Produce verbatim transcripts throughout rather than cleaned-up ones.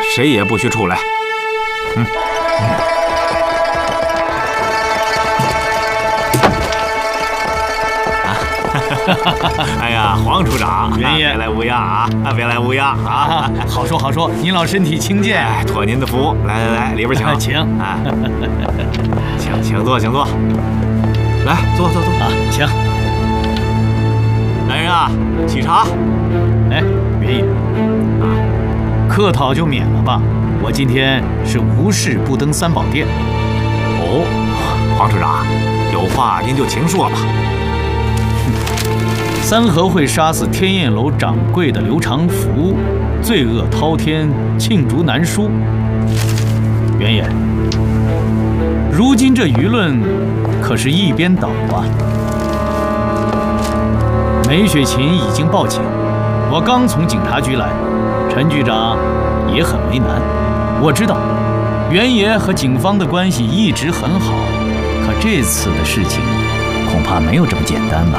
谁也不许出来。嗯。哎呀，黄处长， 原爷别来无恙啊！别来无恙啊！ 好说好说，您老身体轻健。 哎，托您的福，来来来，里边请， 请啊，请请坐，请坐，来坐坐坐啊，请。 来人啊，沏茶。 哎，原爷，啊，客套就免了吧。我今天是无事不登三宝殿。 哦，黄处长，有话您就请说吧。 三合会杀死天燕楼掌柜的刘长福，罪恶滔天，罄竹难书。原爷，如今这舆论可是一边倒啊！梅雪琴已经报警，我刚从警察局来，陈局长也很为难。我知道，原爷和警方的关系一直很好，可这次的事情恐怕没有这么简单吧。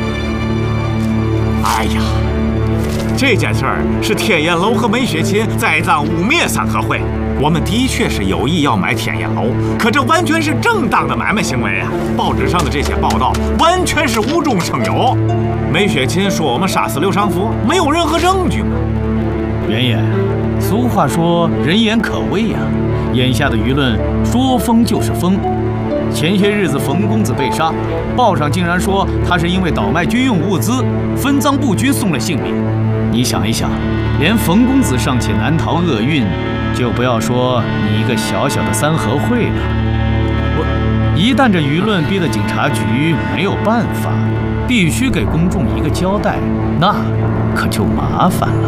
哎呀，这件事儿是天燕楼和梅雪琴栽赃污蔑三合会。我们的确是有意要买天燕楼，可这完全是正当的买卖行为啊！报纸上的这些报道完全是无中生有。梅雪琴说我们杀死刘长福，没有任何证据嘛。 原爷，俗话说人言可畏呀、啊，眼下的舆论说风就是风。前些日子冯公子被杀，报上竟然说他是因为倒卖军用物资，分赃不均送了性命。你想一想，连冯公子尚且难逃厄运，就不要说你一个小小的三合会了。我一旦这舆论逼得警察局没有办法，必须给公众一个交代，那可就麻烦了。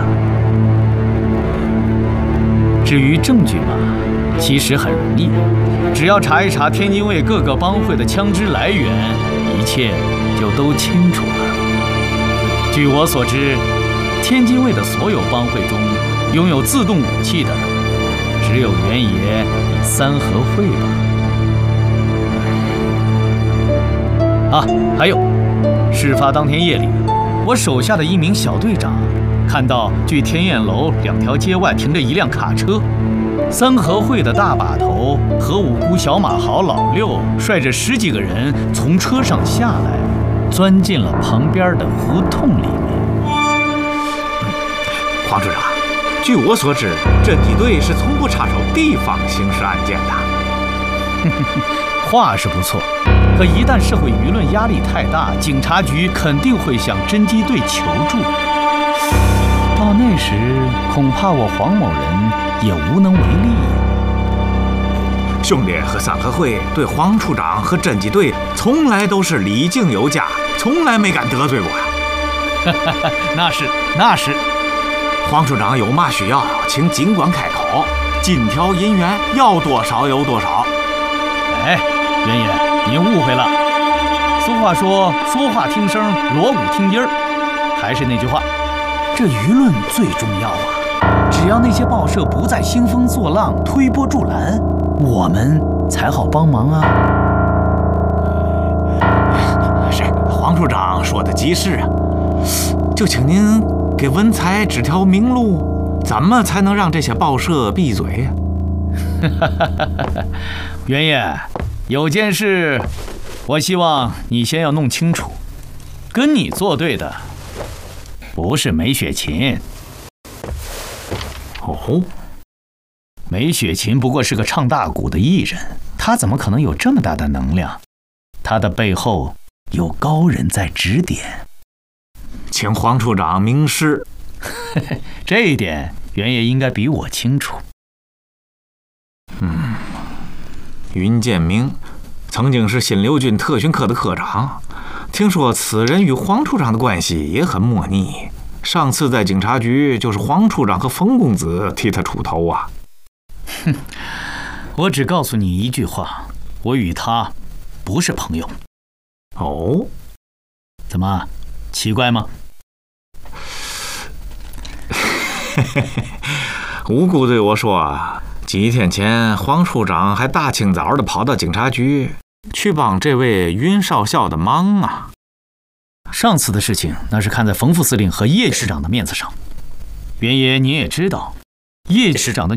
至于证据嘛，其实很容易，只要查一查天津卫各个帮会的枪支来源，一切就都清楚了。据我所知，天津卫的所有帮会中，拥有自动武器的，只有原爷你三合会吧。啊，还有，事发当天夜里，我手下的一名小队长看到距天燕楼两条街外停着一辆卡车。三合会的大把头和五姑小马豪老六率着十几个人从车上下来，钻进了旁边的胡同里面。 黄处长，据我所知，侦缉队是从不插手地方刑事案件的。 话是不错，可一旦社会舆论压力太大，警察局肯定会向侦缉队求助。到那时，恐怕我黄某人也无能为力。 兄弟和三合会对黄处长和侦缉队从来都是礼敬有加，从来没敢得罪过呀。 那是，那是。 黄处长有嘛需要，请尽管开口，金条银元要多少有多少。 哎，原爷，您误会了。俗话说，说话听声，锣鼓听音儿。还是那句话。这舆论最重要啊！只要那些报社不再兴风作浪、推波助澜，我们才好帮忙啊！ 是，黄处长说的极是啊，就请您给文才指条明路，怎么才能让这些报社闭嘴呀、 啊？原爷，有件事，我希望你先要弄清楚，跟你作对的。不是梅雪琴。 哦， 梅雪琴不过是个唱大鼓的艺人，她怎么可能有这么大的能量？她的背后有高人在指点。 请黄处长明示。 这一点，原爷应该比我清楚。 嗯，云建明曾经是新六军特训科的科长。听说此人与黄处长的关系也很莫逆，上次在警察局就是黄处长和冯公子替他出头啊。 哼，我只告诉你一句话，我与他不是朋友。 哦， 怎么，奇怪吗？ 无辜对我说，几天前黄处长还大清早的跑到警察局去帮这位云少校的忙啊！ 上次的事情，那是看在冯副司令和叶师长的面子上。原爷，你也知道，叶师长的